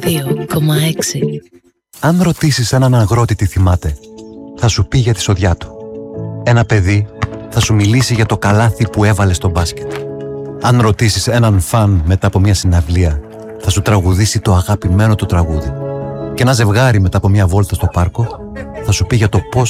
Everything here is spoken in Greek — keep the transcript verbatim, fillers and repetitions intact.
δύο κόμμα έξι. Αν ρωτήσεις έναν αγρότη τι θυμάται, θα σου πει για τη σοδιά του. Ένα παιδί θα σου μιλήσει για το καλάθι που έβαλε στο μπάσκετ. Αν ρωτήσεις έναν φαν μετά από μια συναυλία, θα σου τραγουδήσει το αγαπημένο του τραγούδι. Και ένα ζευγάρι μετά από μια βόλτα στο πάρκο θα σου πει για το πώς